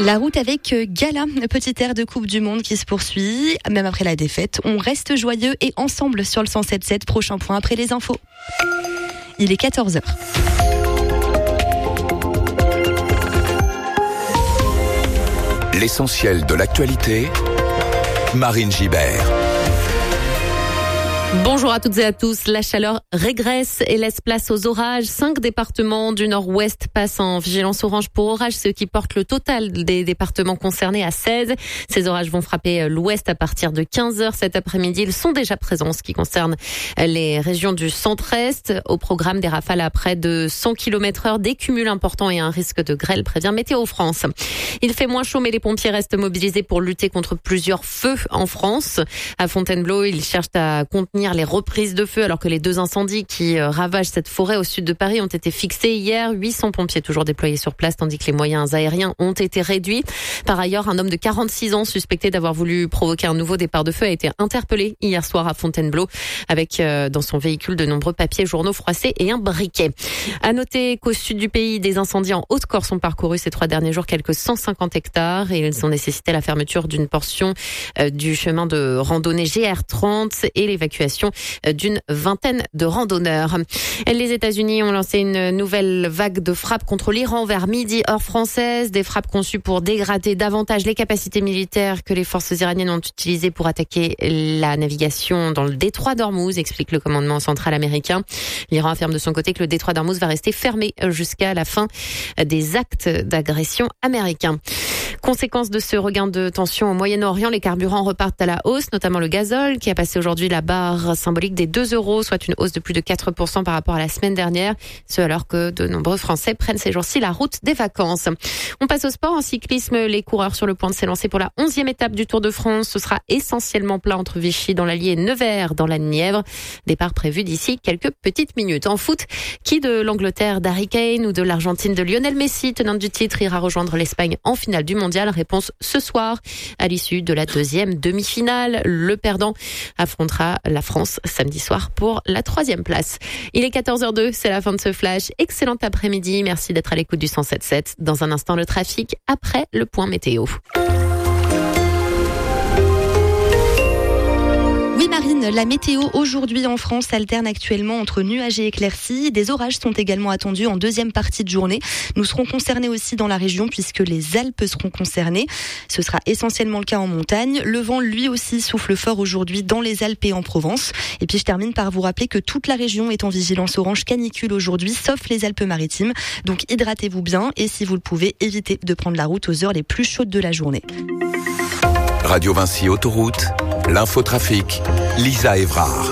La route avec Gala, petit air de Coupe du Monde qui se poursuit. Même après la défaite, on reste joyeux et ensemble sur le 107.7. Prochain point après les infos. Il est 14h. L'essentiel de l'actualité, Marine Gibert. Bonjour à toutes et à tous. La chaleur régresse et laisse place aux orages. 5 départements du nord-ouest passent en vigilance orange pour orage, ce qui porte le total des départements concernés à 16. Ces orages vont frapper l'ouest à partir de 15h cet après-midi. Ils sont déjà présents en ce qui concerne les régions du centre-est. Au programme des rafales à près de 100 km/h, des cumuls importants et un risque de grêle, prévient Météo France. Il fait moins chaud, mais les pompiers restent mobilisés pour lutter contre plusieurs feux en France. À Fontainebleau, ils cherchent à contenir les reprises de feu alors que les 2 incendies qui ravagent cette forêt au sud de Paris ont été fixés hier. 800 pompiers toujours déployés sur place tandis que les moyens aériens ont été réduits. Par ailleurs, un homme de 46 ans suspecté d'avoir voulu provoquer un nouveau départ de feu a été interpellé hier soir à Fontainebleau avec dans son véhicule de nombreux papiers, journaux froissés et un briquet. À noter qu'au sud du pays, des incendies en Haute-Corse ont parcouru ces 3 derniers jours quelques 150 hectares et ils ont nécessité la fermeture d'une portion du chemin de randonnée GR30 et l'évacuation d'une vingtaine de randonneurs. Les États-Unis ont lancé une nouvelle vague de frappes contre l'Iran vers midi, heure française. Des frappes conçues pour dégrader davantage les capacités militaires que les forces iraniennes ont utilisées pour attaquer la navigation dans le détroit d'Ormuz, explique le commandement central américain. L'Iran affirme de son côté que le détroit d'Ormuz va rester fermé jusqu'à la fin des actes d'agression américains. Conséquence de ce regain de tension au Moyen-Orient, les carburants repartent à la hausse, notamment le gazole qui a passé aujourd'hui la barre symbolique des 2 €, soit une hausse de plus de 4% par rapport à la semaine dernière. Ce alors que de nombreux Français prennent ces jours-ci la route des vacances. On passe au sport. En cyclisme, les coureurs sur le point de s'élancer pour la 11e étape du Tour de France. Ce sera essentiellement plat entre Vichy dans l'Allier et Nevers dans la Nièvre. Départ prévu d'ici quelques petites minutes. En foot, qui de l'Angleterre d'Harry Kane ou de l'Argentine de Lionel Messi, tenante du titre, ira rejoindre l'Espagne en finale du mondial? Réponse ce soir à l'issue de la 2e demi-finale. Le perdant affrontera la France samedi soir pour la 3e place. Il est 14h02, c'est la fin de ce flash. Excellent après-midi, merci d'être à l'écoute du 107.7. Dans un instant, le trafic après le point météo. Oui Marine, la météo aujourd'hui en France alterne actuellement entre nuages et éclaircies. Des orages sont également attendus en 2e partie de journée. Nous serons concernés aussi dans la région puisque les Alpes seront concernées. Ce sera essentiellement le cas en montagne. Le vent lui aussi souffle fort aujourd'hui dans les Alpes et en Provence. Et puis je termine par vous rappeler que toute la région est en vigilance orange canicule aujourd'hui, sauf les Alpes-Maritimes. Donc hydratez-vous bien et si vous le pouvez, évitez de prendre la route aux heures les plus chaudes de la journée. Radio Vinci Autoroute, l'infotrafic, Lisa Évrard.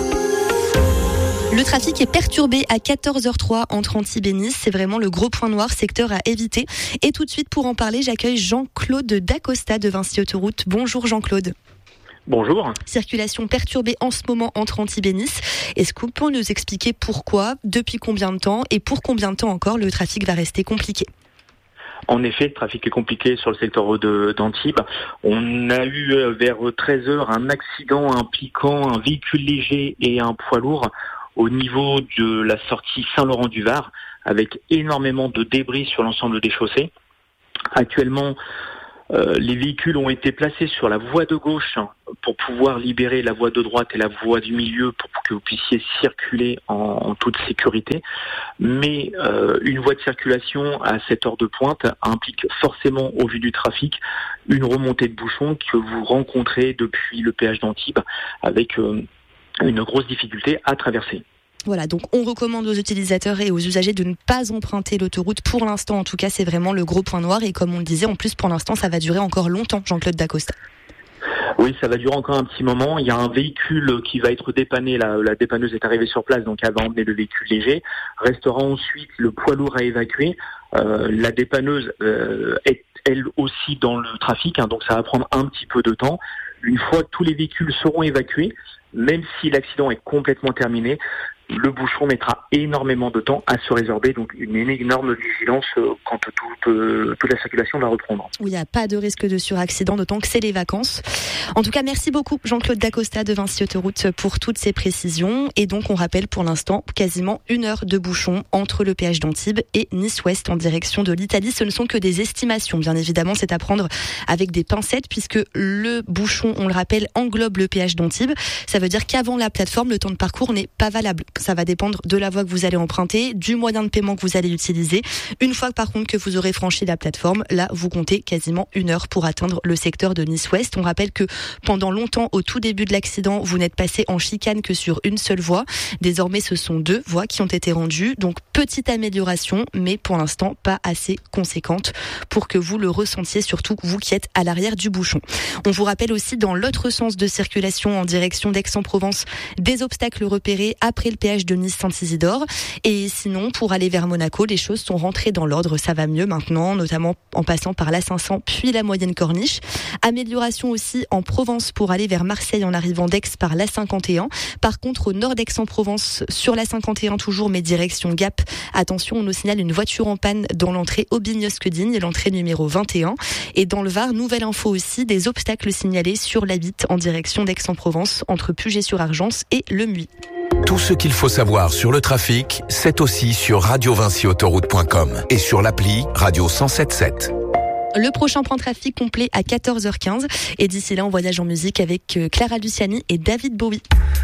Le trafic est perturbé à 14h03 entre Antibes et Nice. C'est vraiment le gros point noir, secteur à éviter. Et tout de suite, pour en parler, j'accueille Jean-Claude Dacosta de Vinci Autoroute. Bonjour Jean-Claude. Bonjour. Circulation perturbée en ce moment entre Antibes et Nice. Est-ce que vous pouvez nous expliquer pourquoi, depuis combien de temps et pour combien de temps encore le trafic va rester compliqué ? En effet, le trafic est compliqué sur le secteur d'Antibes. On a eu vers 13h un accident impliquant un véhicule léger et un poids lourd au niveau de la sortie Saint-Laurent-du-Var, avec énormément de débris sur l'ensemble des chaussées. Actuellement, les véhicules ont été placés sur la voie de gauche pour pouvoir libérer la voie de droite et la voie du milieu pour que vous puissiez circuler en toute sécurité. Mais une voie de circulation à cette heure de pointe implique forcément, au vu du trafic, une remontée de bouchons que vous rencontrez depuis le péage d'Antibes avec une grosse difficulté à traverser. Voilà, donc on recommande aux utilisateurs et aux usagers de ne pas emprunter l'autoroute. Pour l'instant, en tout cas, c'est vraiment le gros point noir. Et comme on le disait, en plus, pour l'instant, ça va durer encore longtemps, Jean-Claude Dacosta. Oui, ça va durer encore un petit moment. Il y a un véhicule qui va être dépanné. La dépanneuse est arrivée sur place, donc elle va emmener le véhicule léger. Restera ensuite le poids lourd à évacuer. La dépanneuse est elle aussi dans le trafic, donc ça va prendre un petit peu de temps. Une fois que tous les véhicules seront évacués, même si l'accident est complètement terminé, le bouchon mettra énormément de temps à se résorber, donc une énorme vigilance quand toute la circulation va reprendre. Où il n'y a pas de risque de suraccident, d'autant que c'est les vacances. En tout cas, merci beaucoup Jean-Claude Dacosta de Vinci Autoroute pour toutes ces précisions. Et donc, on rappelle pour l'instant quasiment 1 heure de bouchon entre le péage d'Antibes et Nice-Ouest en direction de l'Italie. Ce ne sont que des estimations, bien évidemment, c'est à prendre avec des pincettes puisque le bouchon, on le rappelle, englobe le péage d'Antibes. Ça veut dire qu'avant la plateforme, le temps de parcours n'est pas valable. Ça va dépendre de la voie que vous allez emprunter, du moyen de paiement que vous allez utiliser. Une fois par contre que vous aurez franchi la plateforme, là vous comptez quasiment 1 heure pour atteindre le secteur de Nice-Ouest. On rappelle que pendant longtemps, au tout début de l'accident, vous n'êtes passé en chicane que sur une seule voie. Désormais, ce sont 2 voies qui ont été rendues. Donc petite amélioration, mais pour l'instant pas assez conséquente pour que vous le ressentiez, surtout vous qui êtes à l'arrière du bouchon. On vous rappelle aussi dans l'autre sens de circulation en direction d'Aix-en-Provence, des obstacles repérés après le péage de Nice-Saint-Isidore. Et sinon, pour aller vers Monaco, les choses sont rentrées dans l'ordre. Ça va mieux maintenant, notamment en passant par la 500 puis la Moyenne Corniche. Amélioration aussi en Provence pour aller vers Marseille en arrivant d'Aix par la 51. Par contre, au nord d'Aix-en-Provence, sur la 51 toujours, mais direction Gap, attention, on nous signale une voiture en panne dans l'entrée Aubignosque-Digne, l'entrée numéro 21. Et dans le Var, nouvelle info aussi, des obstacles signalés sur la 8 en direction d'Aix-en-Provence, entre Puget-sur-Argence et Le Muy. Tout ce qu'il faut savoir sur le trafic, c'est aussi sur radiovinciautoroute.com et sur l'appli Radio 107.7. Le prochain point trafic complet à 14h15. Et d'ici là, on voyage en musique avec Clara Luciani et David Bowie.